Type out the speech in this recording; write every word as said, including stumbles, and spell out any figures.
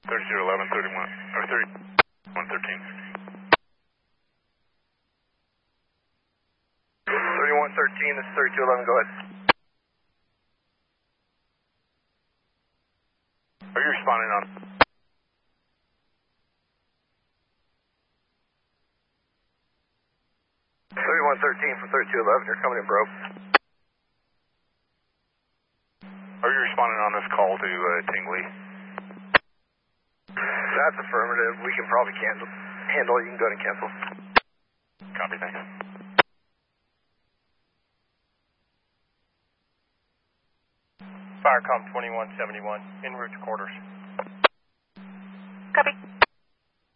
thirty-two eleven, thirty-one, or thirty-one thirteen. thirty-one thirteen, this is thirty-two eleven, go ahead. Are you responding on? thirty-one thirteen from thirty-two eleven, you're coming in, bro. Are you responding on this call to uh, Tingley? That's affirmative. We can probably cancel. Handle it. You can go ahead and cancel. Copy, thanks. Firecom twenty-one seventy-one, en route to quarters.